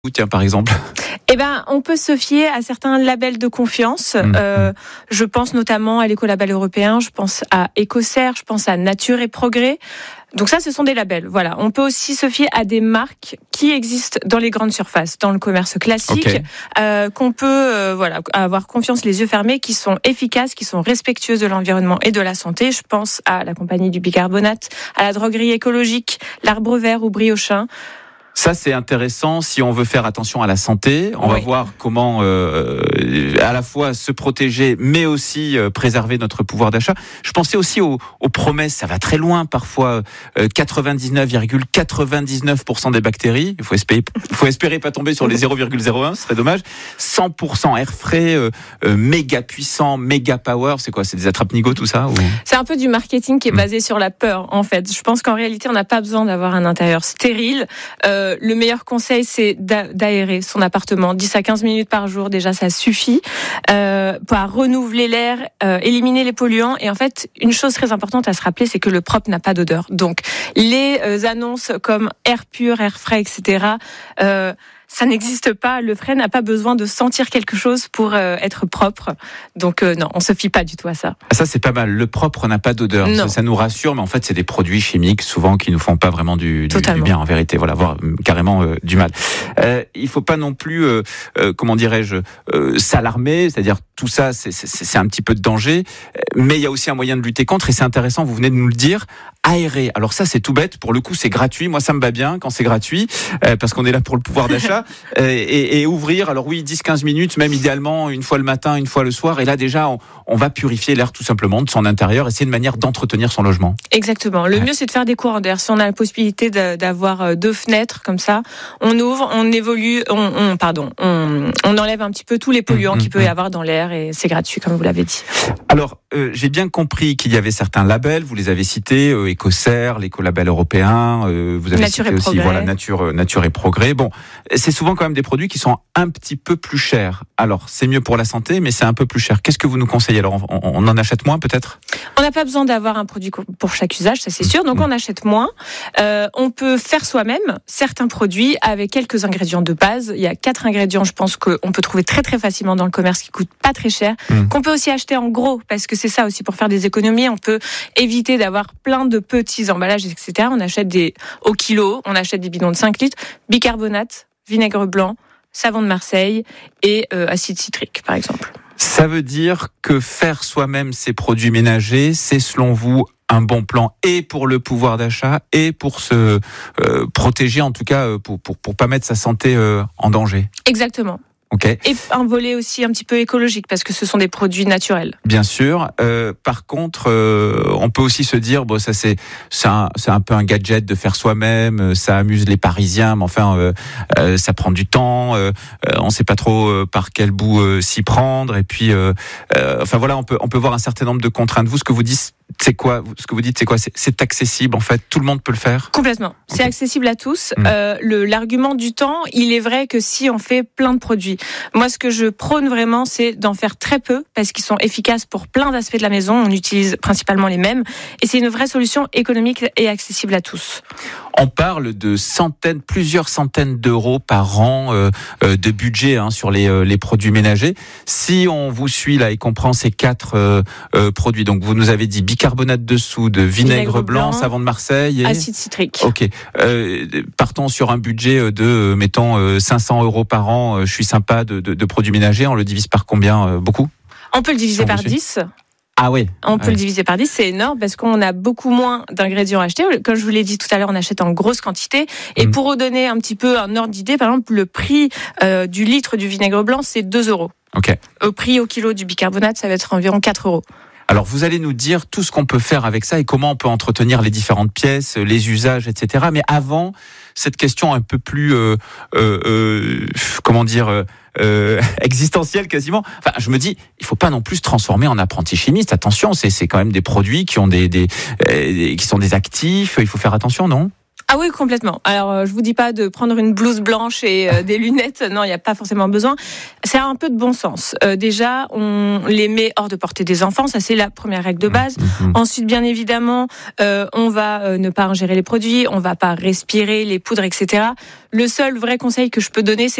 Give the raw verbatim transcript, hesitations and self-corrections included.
Tiens, par exemple. Eh ben, on peut se fier à certains labels de confiance. Mmh. Euh, je pense notamment à l'écolabel européen, je pense à Écossaire, je pense à Nature et Progrès. Donc ça, ce sont des labels. Voilà. On peut aussi se fier à des marques qui existent dans les grandes surfaces, dans le commerce classique, okay. euh, qu'on peut, euh, voilà, avoir confiance les yeux fermés, qui sont efficaces, qui sont respectueuses de l'environnement et de la santé. Je pense à la compagnie du bicarbonate, à la droguerie écologique, l'Arbre Vert ou Briochin. Ça, c'est intéressant si on veut faire attention à la santé. On oui. va voir comment euh, à la fois se protéger, mais aussi euh, préserver notre pouvoir d'achat. Je pensais aussi aux, aux promesses. Ça va très loin parfois. Euh, quatre-vingt-dix-neuf virgule quatre-vingt-dix-neuf pour cent des bactéries. Il faut espérer, faut espérer pas tomber sur les zéro virgule zéro un. Ce serait dommage. cent pour cent air frais, euh, euh, méga puissant, méga power. C'est quoi ? C'est des attrape-nigots tout ça ou... C'est un peu du marketing qui est basé mmh. sur la peur. En fait, je pense qu'en réalité, on n'a pas besoin d'avoir un intérieur stérile. Euh, Le meilleur conseil, c'est d'aérer son appartement dix à quinze minutes par jour. Déjà, ça suffit euh, pour renouveler l'air, euh, éliminer les polluants. Et en fait, une chose très importante à se rappeler, c'est que le propre n'a pas d'odeur. Donc, les euh, annonces comme air pur, air frais, et cetera, euh, ça n'existe pas. Le frais n'a pas besoin de sentir quelque chose pour euh, être propre. Donc euh, non, on se fie pas du tout à ça. Ça, c'est pas mal. Le propre n'a pas d'odeur. Ça, ça nous rassure, mais en fait, c'est des produits chimiques souvent qui nous font pas vraiment du, du, du bien en vérité. Voilà, voire carrément euh, du mal. Euh, il faut pas non plus, euh, euh, comment dirais-je, euh, s'alarmer. C'est-à-dire tout ça, c'est, c'est, c'est un petit peu de danger, mais il y a aussi un moyen de lutter contre. Et c'est intéressant. Vous venez de nous le dire. Aérer. Alors ça, c'est tout bête. Pour le coup, c'est gratuit. Moi, ça me va bien quand c'est gratuit, euh, parce qu'on est là pour le pouvoir d'achat. euh, et, et ouvrir, alors oui, dix à quinze minutes, même idéalement, une fois le matin, une fois le soir. Et là, déjà, on, on va purifier l'air tout simplement de son intérieur. Et c'est une manière d'entretenir son logement. Exactement. Le ouais. mieux, c'est de faire des courants d'air. Si on a la possibilité de, d'avoir deux fenêtres comme ça, on ouvre, on évolue, on, on pardon, on, on enlève un petit peu tous les polluants mmh, qu'il peut y avoir dans l'air. Et c'est gratuit, comme vous l'avez dit. Alors, euh, j'ai bien compris qu'il y avait certains labels. Vous les avez cités. Euh, Écossaire, l'écolabel européen, euh, vous avez nature cité aussi progrès. voilà nature nature et progrès. Bon, c'est souvent quand même des produits qui sont un petit peu plus chers. Alors, c'est mieux pour la santé, mais c'est un peu plus cher. Qu'est-ce que vous nous conseillez ? Alors, on, on en achète moins peut-être ? On n'a pas besoin d'avoir un produit pour chaque usage, ça c'est sûr. Donc mmh. on achète moins. Euh, on peut faire soi-même certains produits avec quelques ingrédients de base. Il y a quatre ingrédients, je pense qu'on peut trouver très très facilement dans le commerce qui coûtent pas très cher, mmh. qu'on peut aussi acheter en gros parce que c'est ça aussi pour faire des économies. On peut éviter d'avoir plein de petits emballages, et cetera. On achète des au kilo, on achète des bidons de cinq litres, bicarbonate, vinaigre blanc, savon de Marseille et euh, acide citrique, par exemple. Ça veut dire que faire soi-même ces produits ménagers, c'est selon vous un bon plan et pour le pouvoir d'achat et pour se euh, protéger, en tout cas pour, pour, pour pas mettre sa santé euh, en danger. Exactement. Okay. Et un volet aussi un petit peu écologique parce que ce sont des produits naturels. Bien sûr. Euh, par contre, euh, on peut aussi se dire bon, ça c'est c'est un, c'est un peu un gadget de faire soi-même. Ça amuse les Parisiens, mais enfin, euh, euh, ça prend du temps. Euh, on ne sait pas trop euh, par quel bout euh, s'y prendre. Et puis, euh, euh, enfin voilà, on peut on peut voir un certain nombre de contraintes. Vous, ce que vous dites. C'est quoi, ce que vous dites, c'est quoi c'est, c'est accessible, en fait, tout le monde peut le faire ? Complètement. Okay. C'est accessible à tous. Mmh. Euh, le, l'argument du temps, il est vrai que si on fait plein de produits. Moi, ce que je prône vraiment, c'est d'en faire très peu, parce qu'ils sont efficaces pour plein d'aspects de la maison. On utilise principalement les mêmes. Et c'est une vraie solution économique et accessible à tous. On parle de centaines, plusieurs centaines d'euros par an euh, euh, de budget hein, sur les, euh, les produits ménagers. Si on vous suit là et qu'on prend ces quatre euh, euh, produits, donc vous nous avez dit bicarbonate de soude, vinaigre, vinaigre blanc, blanc, savon de Marseille, et... acide citrique. Ok. Euh, partons sur un budget de, euh, mettons, euh, cinq cents euros par an. Euh, je suis sympa de, de, de produits ménagers. On le divise par combien euh, Beaucoup ? On peut le diviser par dix. Ah oui. On peut ouais. le diviser par dix, c'est énorme parce qu'on a beaucoup moins d'ingrédients achetés. Comme je vous l'ai dit tout à l'heure, on achète en grosse quantité. Et mmh. pour vous donner un petit peu un ordre d'idée, par exemple, le prix euh, du litre du vinaigre blanc, c'est deux euros. Ok. Au prix au kilo du bicarbonate, ça va être environ quatre euros. Alors, vous allez nous dire tout ce qu'on peut faire avec ça et comment on peut entretenir les différentes pièces, les usages, et cetera. Mais avant, cette question un peu plus, euh, euh, euh, comment dire, euh, euh, existentielle quasiment. Enfin, je me dis, il faut pas non plus se transformer en apprenti chimiste. Attention, c'est, c'est quand même des produits qui ont des, des, euh, des qui sont des actifs. Il faut faire attention, non ? Ah oui, complètement. Alors, euh, je vous dis pas de prendre une blouse blanche et euh, des lunettes. Non, il n'y a pas forcément besoin. C'est un peu de bon sens. Euh, déjà, on les met hors de portée des enfants. Ça, c'est la première règle de base. Mmh. Ensuite, bien évidemment, euh, on va euh, ne pas ingérer les produits, on va pas respirer les poudres, et cetera. Le seul vrai conseil que je peux donner, c'est